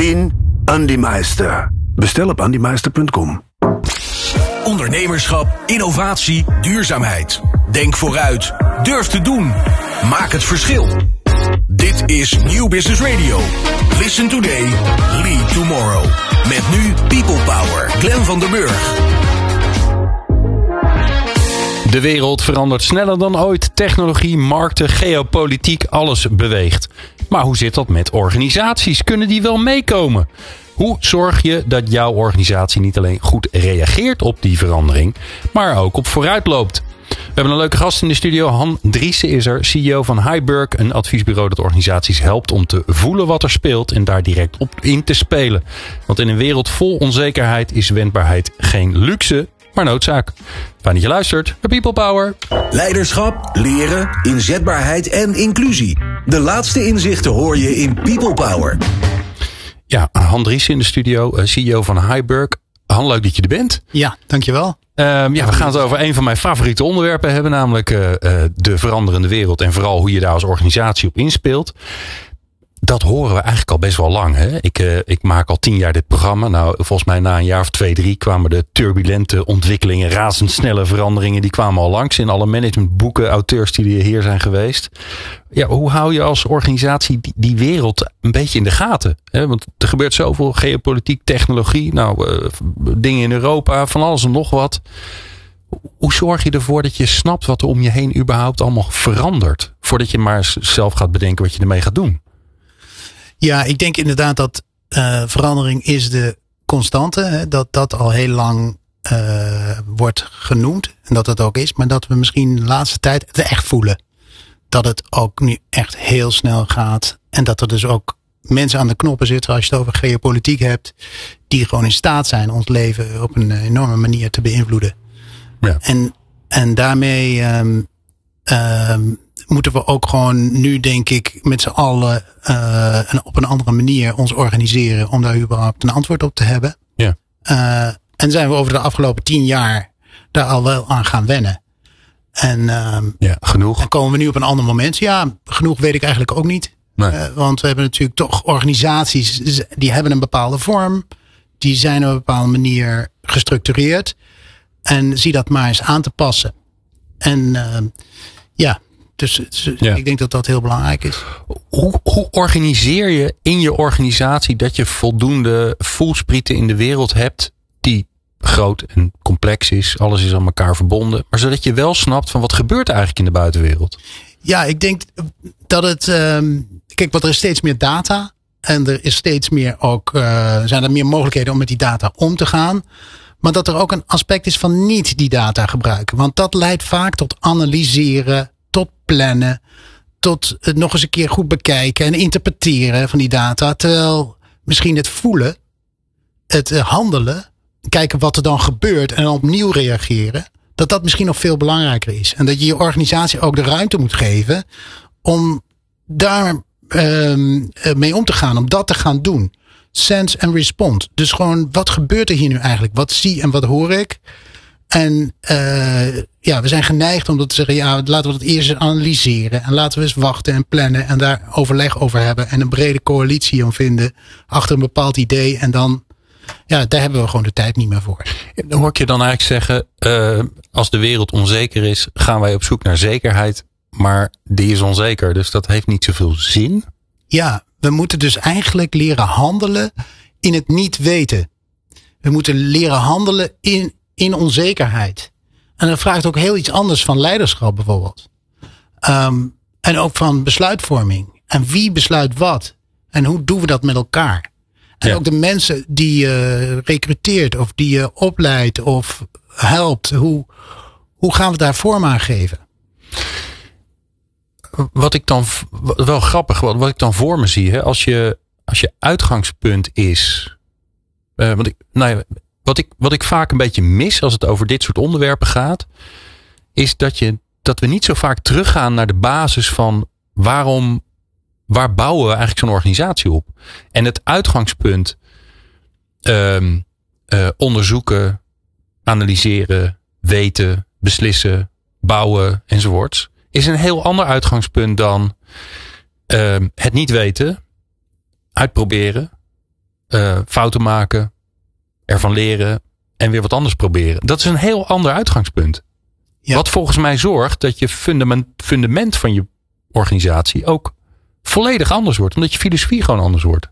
bin Andy Meister. Bestel op andymeister.com. Ondernemerschap, innovatie, duurzaamheid. Denk vooruit. Durf te doen. Maak het verschil. Dit is Nieuw Business Radio. Listen today, lead tomorrow. Met nu People Power. Glenn van der Burg. De wereld verandert sneller dan ooit. Technologie, markten, geopolitiek, alles beweegt. Maar hoe zit dat met organisaties? Kunnen die wel meekomen? Hoe zorg je dat jouw organisatie niet alleen goed reageert op die verandering, maar ook op vooruit loopt? We hebben een leuke gast in de studio. Han Driessen is er, CEO van Highburg, een adviesbureau dat organisaties helpt om te voelen wat er speelt en daar direct op in te spelen. Want in een wereld vol onzekerheid is wendbaarheid geen luxe, maar noodzaak. Fijn dat je luistert naar People Power. Leiderschap, leren, inzetbaarheid en inclusie. De laatste inzichten hoor je in People Power. Ja, Han Driessen in de studio, CEO van Highburg. Han, leuk dat je er bent. Ja, dankjewel. We gaan het over een van mijn favoriete onderwerpen hebben, namelijk de veranderende wereld en vooral hoe je daar als organisatie op inspeelt. Dat horen we eigenlijk al best wel lang. Hè? Ik maak al 10 jaar dit programma. Nou, volgens mij na een jaar of 2, 3 kwamen de turbulente ontwikkelingen, razendsnelle veranderingen, die kwamen al langs in alle managementboeken, auteurs die hier zijn geweest. Ja, hoe hou je als organisatie die wereld een beetje in de gaten? Hè? Want er gebeurt zoveel geopolitiek, technologie, dingen in Europa, van alles en nog wat. Hoe zorg je ervoor dat je snapt wat er om je heen überhaupt allemaal verandert? Voordat je maar zelf gaat bedenken wat je ermee gaat doen. Ja, ik denk inderdaad dat verandering is de constante. Hè, dat al heel lang wordt genoemd. En dat het ook is. Maar dat we misschien de laatste tijd het echt voelen. Dat het ook nu echt heel snel gaat. En dat er dus ook mensen aan de knoppen zitten. Als je het over geopolitiek hebt. Die gewoon in staat zijn ons leven op een enorme manier te beïnvloeden. Ja. En daarmee moeten we ook gewoon nu, denk ik, met z'n allen op een andere manier ons organiseren om daar überhaupt een antwoord op te hebben. Ja. En zijn we over de afgelopen 10 jaar daar al wel aan gaan wennen. En genoeg. En komen we nu op een ander moment? Ja, genoeg weet ik eigenlijk ook niet. Nee. Want we hebben natuurlijk toch organisaties, die hebben een bepaalde vorm. Die zijn op een bepaalde manier gestructureerd. En zie dat maar eens aan te passen. En Dus ik denk dat dat heel belangrijk is. Hoe organiseer je in je organisatie dat je voldoende voelsprieten in de wereld hebt die groot en complex is. Alles is aan elkaar verbonden. Maar zodat je wel snapt van wat gebeurt er eigenlijk in de buitenwereld? Ja, ik denk dat het... Kijk, er is steeds meer data. En er is steeds meer ook... zijn er meer mogelijkheden om met die data om te gaan. Maar dat er ook een aspect is van niet die data gebruiken. Want dat leidt vaak tot analyseren, tot plannen, tot het nog eens een keer goed bekijken en interpreteren van die data. Terwijl misschien het voelen, het handelen, kijken wat er dan gebeurt en dan opnieuw reageren, dat misschien nog veel belangrijker is. En dat je je organisatie ook de ruimte moet geven om daar mee om te gaan, om dat te gaan doen. Sense and respond. Dus gewoon, wat gebeurt er hier nu eigenlijk? Wat zie en wat hoor ik? En we zijn geneigd om dat te zeggen, ja, laten we dat eerst analyseren. En laten we eens wachten en plannen en daar overleg over hebben. En een brede coalitie om vinden achter een bepaald idee. En dan, daar hebben we gewoon de tijd niet meer voor. Dan hoor ik je dan eigenlijk zeggen, als de wereld onzeker is, gaan wij op zoek naar zekerheid. Maar die is onzeker, dus dat heeft niet zoveel zin. Ja, we moeten dus eigenlijk leren handelen in het niet weten. We moeten leren handelen in onzekerheid. En dat vraagt ook heel iets anders van leiderschap bijvoorbeeld. En ook van besluitvorming. En wie besluit wat? En hoe doen we dat met elkaar? En ook de mensen die je recruteert of die je opleidt of helpt. Hoe gaan we daar vorm aan geven? Wat ik dan wel grappig, wat ik dan voor me zie, hè, als je uitgangspunt is. Wat ik vaak een beetje mis als het over dit soort onderwerpen gaat, is dat we niet zo vaak teruggaan naar de basis van waar bouwen we eigenlijk zo'n organisatie op? En het uitgangspunt onderzoeken, analyseren, weten, beslissen, bouwen enzovoorts, is een heel ander uitgangspunt dan het niet weten, uitproberen, fouten maken, ervan leren en weer wat anders proberen. Dat is een heel ander uitgangspunt. Ja. Wat volgens mij zorgt dat je fundament van je organisatie ook volledig anders wordt. Omdat je filosofie gewoon anders wordt.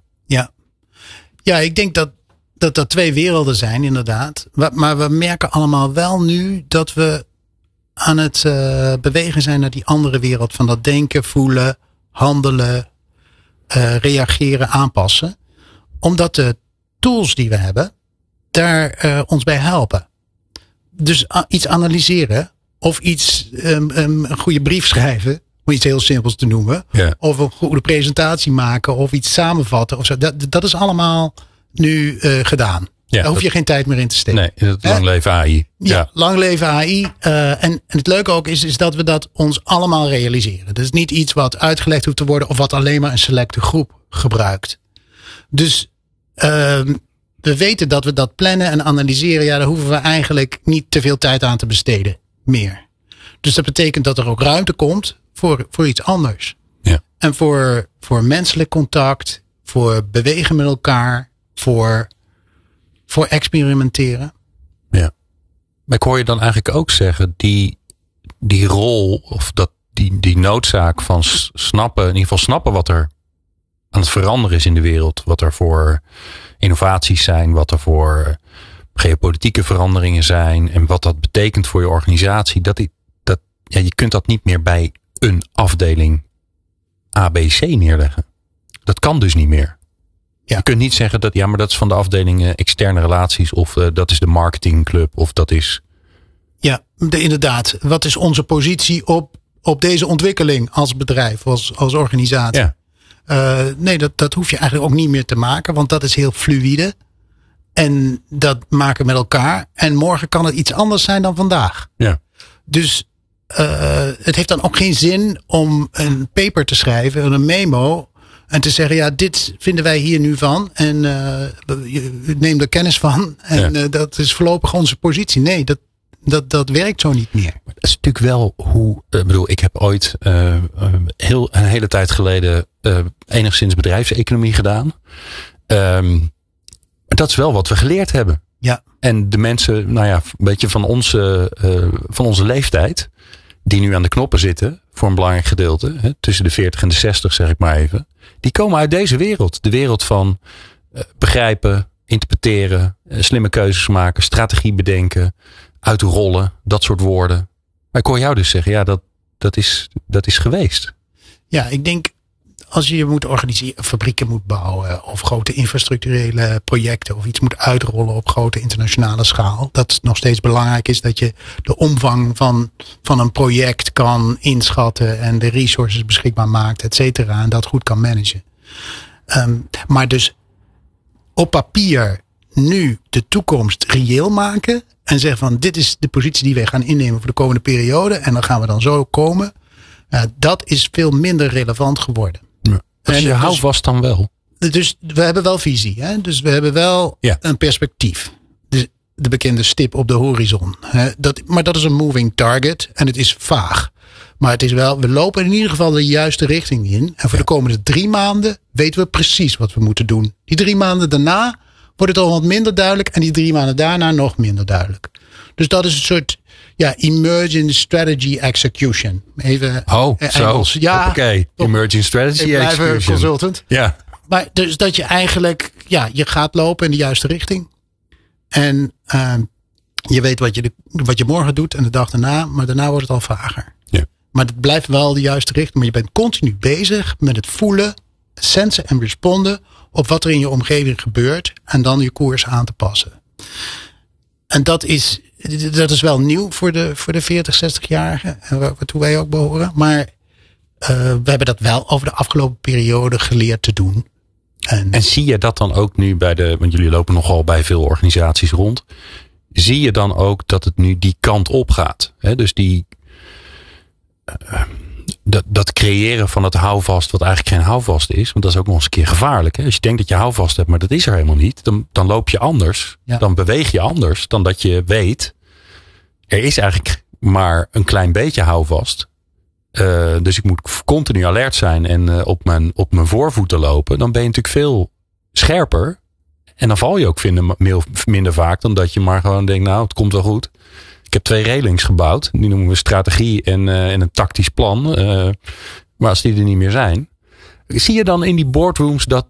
Ja, ik denk dat twee werelden zijn inderdaad. Maar we merken allemaal wel nu dat we aan het bewegen zijn naar die andere wereld. Van dat denken, voelen, handelen, reageren, aanpassen. Omdat de tools die we hebben daar ons bij helpen. Dus iets analyseren of iets een goede brief schrijven. Om iets heel simpels te noemen. Ja. Of een goede presentatie maken. Of iets samenvatten. Of zo. Dat is allemaal nu gedaan. Ja, daar hoef je geen tijd meer in te steken. Nee, lang leven AI. Ja, lang leven AI. En het leuke ook is dat we dat ons allemaal realiseren. Dat is niet iets wat uitgelegd hoeft te worden. Of wat alleen maar een selecte groep gebruikt. Dus we weten dat we dat plannen en analyseren. Ja, daar hoeven we eigenlijk niet te veel tijd aan te besteden. Meer. Dus dat betekent dat er ook ruimte komt voor iets anders. Ja. En voor menselijk contact, voor bewegen met elkaar, voor experimenteren. Ja. Maar ik hoor je dan eigenlijk ook zeggen, die rol of die noodzaak van snappen, in ieder geval snappen wat er aan het veranderen is in de wereld. Wat er voor innovaties zijn, wat er voor geopolitieke veranderingen zijn en wat dat betekent voor je organisatie. Je kunt dat niet meer bij een afdeling ABC neerleggen. Dat kan dus niet meer. Ja. Je kunt niet zeggen dat, maar dat is van de afdeling externe relaties of dat is de marketingclub of dat is. Ja, inderdaad. Wat is onze positie op deze ontwikkeling als bedrijf, als organisatie? Ja. Nee, dat hoef je eigenlijk ook niet meer te maken, want dat is heel fluïde. En dat maken we met elkaar. En morgen kan het iets anders zijn dan vandaag. Ja. Dus het heeft dan ook geen zin om een paper te schrijven, een memo. En te zeggen, ja, dit vinden wij hier nu van. En neem er kennis van. En dat is voorlopig onze positie. Nee, dat werkt zo niet meer. Dat is natuurlijk wel hoe. Ik heb ooit een hele tijd geleden enigszins bedrijfseconomie gedaan. Dat is wel wat we geleerd hebben. Ja. En de mensen, een beetje van onze leeftijd. Die nu aan de knoppen zitten, voor een belangrijk gedeelte. Tussen de 40 en de 60, zeg ik maar even. Die komen uit deze wereld. De wereld van begrijpen, interpreteren, slimme keuzes maken, strategie bedenken, uitrollen, dat soort woorden. Maar ik hoor jou dus zeggen, dat is geweest. Ja, ik denk als je moet organiseren, fabrieken moet bouwen of grote infrastructurele projecten of iets moet uitrollen op grote internationale schaal. Dat het nog steeds belangrijk is dat je de omvang van een project kan inschatten en de resources beschikbaar maakt, et cetera. En dat goed kan managen. Maar dus op papier nu de toekomst reëel maken en zeggen van dit is de positie die wij gaan innemen voor de komende periode en dan gaan we dan zo komen. Dat is veel minder relevant geworden. Dus je houvast dan wel? Dus we hebben wel visie. Hè? Dus we hebben wel een perspectief. De bekende stip op de horizon. Maar dat is een moving target. En het is vaag. Maar het is wel, we lopen in ieder geval de juiste richting in. En voor de komende 3 maanden weten we precies wat we moeten doen. Die 3 maanden daarna wordt het al wat minder duidelijk. En die 3 maanden daarna nog minder duidelijk. Dus dat is een soort emerging strategy execution. Even Engels. Ja, oké. Emerging strategy execution. Ik consultant. Ja. Maar dus dat je eigenlijk, je gaat lopen in de juiste richting. En je weet wat je morgen doet en de dag daarna. Maar daarna wordt het al vager. Ja. Maar het blijft wel de juiste richting. Maar je bent continu bezig met het voelen, sensen en responden op wat er in je omgeving gebeurt. En dan je koers aan te passen. En dat is wel nieuw voor de 40, 60-jarigen. Waartoe wij ook behoren. Maar we hebben dat wel over de afgelopen periode geleerd te doen. En zie je dat dan ook nu want jullie lopen nogal bij veel organisaties rond. Zie je dan ook dat het nu die kant op gaat? Hè? Dus dat creëren van het houvast wat eigenlijk geen houvast is. Want dat is ook nog eens een keer gevaarlijk. Hè? Als je denkt dat je houvast hebt, maar dat is er helemaal niet. Dan loop je anders. Ja. Dan beweeg je anders dan dat je weet. Er is eigenlijk maar een klein beetje houvast. Dus ik moet continu alert zijn en op mijn voorvoeten lopen. Dan ben je natuurlijk veel scherper En dan val je ook minder vaak dan dat je maar gewoon denkt, nou, het komt wel goed. Ik heb 2 railings gebouwd. Die noemen we strategie en een tactisch plan. Maar als die er niet meer zijn. Zie je dan in die boardrooms dat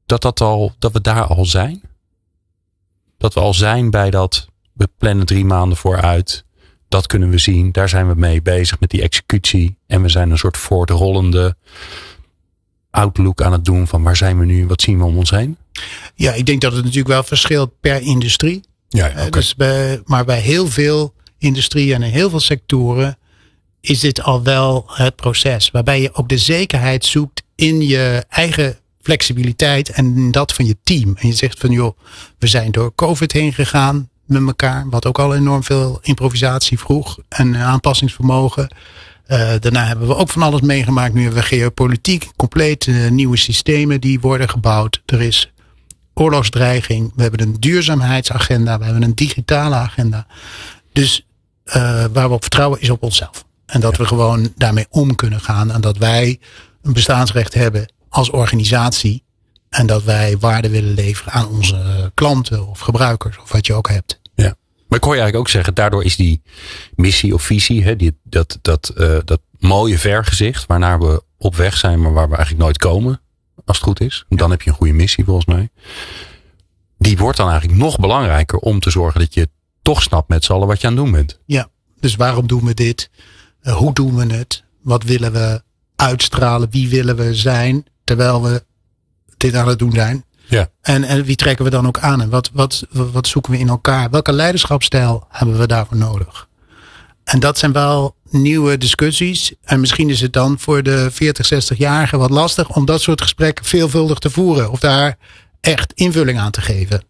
we daar al zijn? Dat we al zijn bij dat, we plannen 3 maanden vooruit. Dat kunnen we zien. Daar zijn we mee bezig met die executie. En we zijn een soort voortrollende outlook aan het doen van waar zijn we nu? Wat zien we om ons heen? Ja, ik denk dat het natuurlijk wel verschilt per industrie. Ja, okay. Dus maar bij heel veel industrieën en in heel veel sectoren is dit al wel het proces. Waarbij je ook de zekerheid zoekt in je eigen flexibiliteit en in dat van je team. En je zegt van joh, we zijn door COVID heen gegaan met elkaar. Wat ook al enorm veel improvisatie vroeg en aanpassingsvermogen. Daarna hebben we ook van alles meegemaakt. Nu hebben we geopolitiek, compleet nieuwe systemen die worden gebouwd. Er is oorlogsdreiging. We hebben een duurzaamheidsagenda. We hebben een digitale agenda. Dus waar we op vertrouwen is op onszelf. En dat we gewoon daarmee om kunnen gaan. En dat wij een bestaansrecht hebben als organisatie. En dat wij waarde willen leveren aan onze klanten of gebruikers. Of wat je ook hebt. Ja. Maar ik hoor je eigenlijk ook zeggen, daardoor is die missie of visie, dat mooie vergezicht waarnaar we op weg zijn, maar waar we eigenlijk nooit komen, als het goed is. Dan heb je een goede missie volgens mij. Die wordt dan eigenlijk nog belangrijker om te zorgen dat je toch snapt met z'n allen wat je aan het doen bent. Ja, dus waarom doen we dit? Hoe doen we het? Wat willen we uitstralen? Wie willen we zijn terwijl we dit aan het doen zijn? Ja. En wie trekken we dan ook aan? En wat zoeken we in elkaar? Welke leiderschapsstijl hebben we daarvoor nodig? En dat zijn wel nieuwe discussies. En misschien is het dan voor de 40, 60-jarigen wat lastig om dat soort gesprekken veelvuldig te voeren. Of daar echt invulling aan te geven.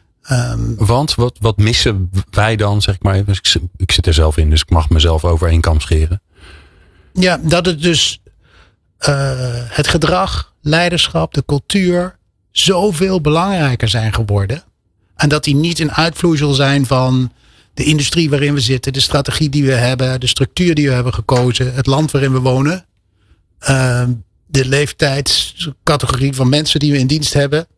Want wat missen wij dan, zeg ik maar even. Ik zit er zelf in, dus ik mag mezelf over één kam scheren. Ja, dat het dus het gedrag, leiderschap, de cultuur zoveel belangrijker zijn geworden. En dat die niet een uitvloeisel zijn van de industrie waarin we zitten, de strategie die we hebben, de structuur die we hebben gekozen, het land waarin we wonen, de leeftijdscategorie van mensen die we in dienst hebben.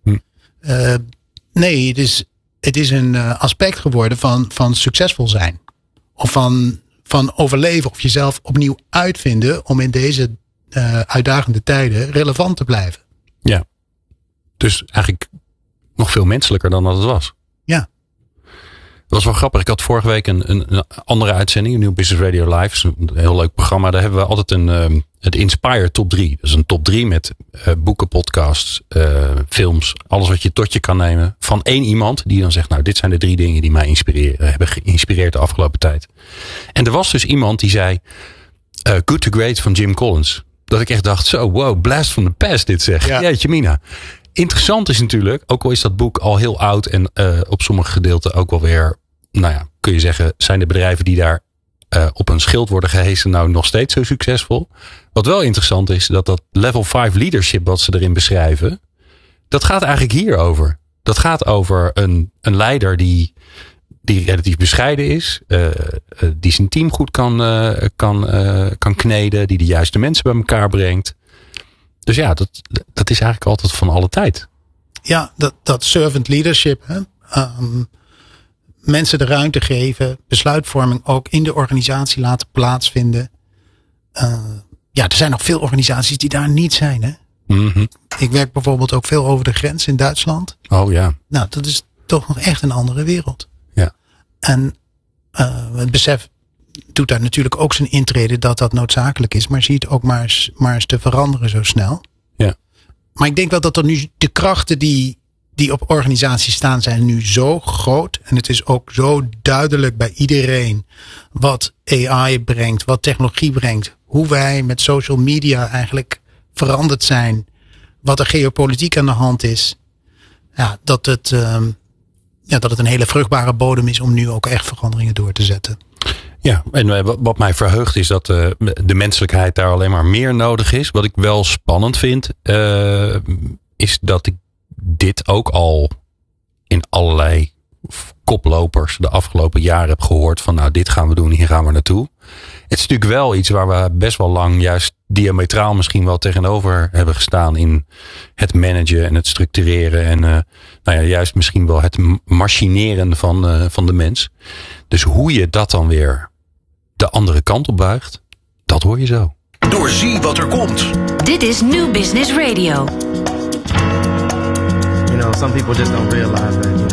Nee, het is een aspect geworden van succesvol zijn. Of van overleven of jezelf opnieuw uitvinden om in deze uitdagende tijden relevant te blijven. Ja. Dus eigenlijk nog veel menselijker dan dat het was. Ja. Dat was wel grappig. Ik had vorige week een andere uitzending. Een Nieuw Business Radio Live. Een heel leuk programma. Daar hebben we altijd het Inspire Top 3. Dat is een top 3 met boeken, podcasts, films. Alles wat je tot je kan nemen. Van 1 iemand die dan zegt, nou, dit zijn de 3 dingen die mij hebben geïnspireerd de afgelopen tijd. En er was dus iemand die zei, Good to Great van Jim Collins. Dat ik echt dacht, zo, wow, blast from the past dit zeg. Ja. Jeetje mina. Interessant is natuurlijk, ook al is dat boek al heel oud en op sommige gedeelten ook wel weer, nou ja, kun je zeggen, zijn de bedrijven die daar op een schild worden gehesen nou nog steeds zo succesvol. Wat wel interessant is, dat level 5 leadership wat ze erin beschrijven, dat gaat eigenlijk hierover. Dat gaat over een leider die relatief bescheiden is, die zijn team goed kan kneden, die de juiste mensen bij elkaar brengt. Dus ja, dat is eigenlijk altijd van alle tijd. Ja, dat servant leadership. Hè? Mensen de ruimte geven. Besluitvorming ook in de organisatie laten plaatsvinden. Er zijn nog veel organisaties die daar niet zijn. Hè? Mm-hmm. Ik werk bijvoorbeeld ook veel over de grens in Duitsland. Oh ja. Nou, dat is toch nog echt een andere wereld. Ja. En het besef doet daar natuurlijk ook zijn intrede dat noodzakelijk is. Maar zie het ook maar eens te veranderen zo snel. Ja. Maar ik denk wel dat er nu de krachten die op organisaties staan zijn nu zo groot. En het is ook zo duidelijk bij iedereen wat AI brengt, wat technologie brengt. Hoe wij met social media eigenlijk veranderd zijn. Wat er geopolitiek aan de hand is. Ja, dat het een hele vruchtbare bodem is om nu ook echt veranderingen door te zetten. Ja, en wat mij verheugt is dat de menselijkheid daar alleen maar meer nodig is. Wat ik wel spannend vind, is dat ik dit ook al in allerlei koplopers de afgelopen jaren heb gehoord van nou, dit gaan we doen, hier gaan we naartoe. Het is natuurlijk wel iets waar we best wel lang juist diametraal misschien wel tegenover hebben gestaan in het managen en het structureren en juist misschien wel het machineren van de mens. Dus hoe je dat dan weer de andere kant op buigt, dat hoor je zo. Doorzie wat er komt. Dit is New Business Radio. Some people just don't realize that